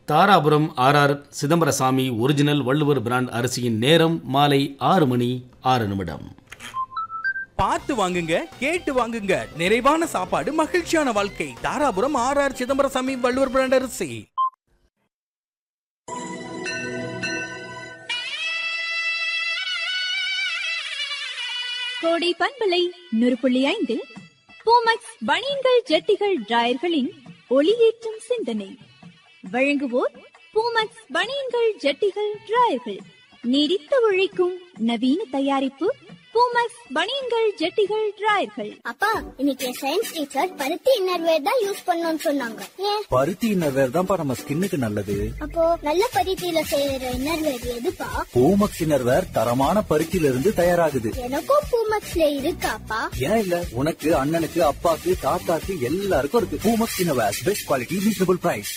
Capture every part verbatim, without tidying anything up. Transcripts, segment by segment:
Dharapuram R R Chidambarasamy original Valluvar brand அரிசியின் நேரம் மாலை ஆறு மணி ஆறு நிமிடம். பார்த்து வாங்குங்க, கேட்டு வாங்குங்க. நிறைவான சாப்பாடு, மகிழ்ச்சியான வாழ்க்கை. Dharapuram R R Chidambarasamy Valluvar brand அரிசி. கோடை பண்பலை நூறு புள்ளி ஐந்து பூமக்ஸ் பனியன்கள் ஜட்டிகள் டிராயர்களின் ஒளியேற்றும் சிந்தனை வழங்குவோர் பூமக்ஸ் பனியன்கள் ஜட்டிகள் டிராயர்கள். நீடித்து உழைக்கும் நவீன தயாரிப்பு பூமக்ஸ் பனியன்கள் ஜட்டிகள் டிராயர்கள். அப்பா, இன்னைக்கு சயின்ஸ் டீச்சர் பருத்தி இன்னர்வேர் தான் யூஸ் பண்ணணும்னு சொன்னாங்க. ஏன்? பருத்தி இன்னர்வேர் தான்ப்பா நம்ம ஸ்கின்னுக்கு நல்லது. அப்போ நல்ல பருத்தியில செய்யற இன்னர்வேர் எதுப்பா? பூமக்ஸ் இன்னர்வேர் தரமான பருத்தியில இருந்து தயாராகுது. எனக்கும் பூமக்ஸ்ல இருக்காப்பா. ஏன் இல்ல, உனக்கு, அண்ணனுக்கு, அப்பாக்கு, தாத்தாக்கு எல்லாருக்கும் இருக்கு. Poomex innerwear, best quality, reasonable price.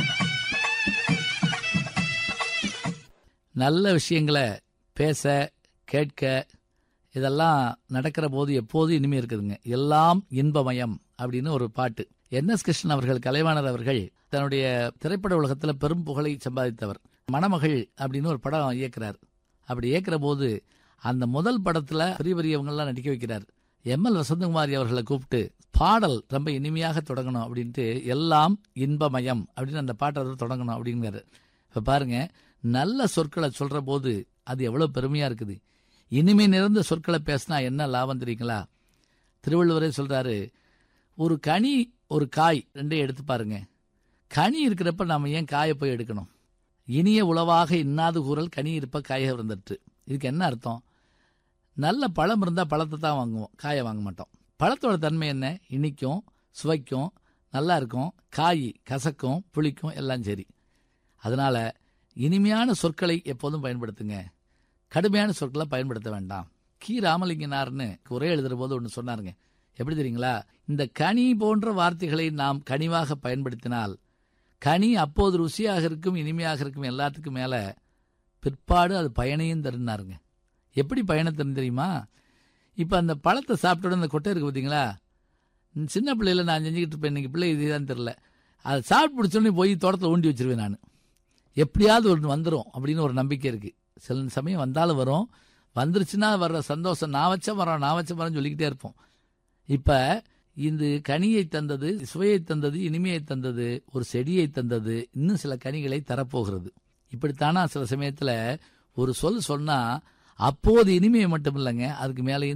நல்ல விஷயங்களை பேச கேட்க இதெல்லாம் நடக்கிற போது எப்போதும் இனிமே இருக்குதுங்க. எல்லாம் இன்பமயம் அப்படின்னு ஒரு பாட்டு. என் எஸ் கிருஷ்ணன் அவர்கள், கலைவாணர் அவர்கள் தன்னுடைய திரைப்பட உலகத்தில் பெரும் புகழை சம்பாதித்தவர். மணமகள் அப்படின்னு ஒரு படம் இயக்குறார். அப்படி இயக்குற போது அந்த முதல் படத்துல பெரிய பெரியவங்கெல்லாம் நடிக்க வைக்கிறார். எம் எல் வசந்தகுமாரி அவர்களை கூப்பிட்டு பாடல் ரொம்ப இனிமையாக தொடங்கணும் அப்படின்ட்டு எல்லாம் இன்பமயம் அப்படின்னு அந்த பாட்டை தொடங்கணும் அப்படிங்கிறாரு. இப்ப பாருங்க, நல்ல சொற்களை சொல்ற போது அது எவ்வளவு பெருமையா இருக்குது. இனிமை நிறைந்த சொற்களை பேசினா என்ன லாபம் தெரியுங்களா? திருவள்ளுவரே சொல்றாரு, ஒரு கனி ஒரு காய் ரெண்டையும் எடுத்து பாருங்க. கனி இருக்கிறப்ப நாம ஏன் காயை போய் எடுக்கணும்? இனிய உளவாக இன்னாது கூறல் கனி இருப்ப காயை இருந்துட்டு. இதுக்கு என்ன அர்த்தம்? நல்ல பழம் இருந்தால் பழத்தை தான் வாங்குவோம், காயை வாங்க மாட்டோம். பழத்தோட தன்மை என்ன? இனிக்கும், சுவைக்கும், நல்லா இருக்கும். காய் கசக்கும், புளிக்கும், எல்லாம் சரி. அதனால இனிமையான சொற்களை எப்போதும் பயன்படுத்துங்க, கடுமையான சொற்களை பயன்படுத்த வேண்டாம். கி ராமலிங்கனார்னு உரை எழுதுற போது ஒன்று சொன்னாருங்க. எப்படி தெரியுங்களா? இந்த கனி போன்ற வார்த்தைகளை நாம் கனிவாக பயன்படுத்தினால் கனி அப்போது ருசியாக இருக்கும், இனிமையாக இருக்கும், எல்லாத்துக்கும் மேல பிற்பாடு அது பயனையும் தருனாருங்க. எப்படி பயனை தரும் தெரியுமா? இப்போ அந்த பழத்தை சாப்பிட்டோட அந்த கொட்டை இருக்கு பார்த்தீங்களா? சின்ன பிள்ளையில நான் செஞ்சுக்கிட்டு இருப்பேன், இன்னைக்கு பிள்ளை இதுதான் தெரியல. அதை சாப்பிட்டு பிடிச்சோடனே போய் தோட்டத்தில் ஊண்டி வச்சிருவேன் நான். எப்படியாவது ஒன்று வந்துடும் அப்படின்னு ஒரு நம்பிக்கை இருக்கு. சில சமயம் வந்தாலும் வரும். வந்துருச்சுன்னா வர்ற சந்தோஷம், நான் வச்ச மரம் நான் வச்ச மரம் சொல்லிக்கிட்டே இருப்போம். இப்ப இந்த கனியை தந்தது, சுவையை தந்தது, இனிமையை தந்தது, ஒரு செடியை தந்தது, இன்னும் சில கனிகளை தரப்போகிறது. இப்படித்தானா சில சமயத்துல ஒரு சொல் சொன்னா அப்போது இனிமையை மட்டும் இல்லைங்க, அதுக்கு மேலேயும்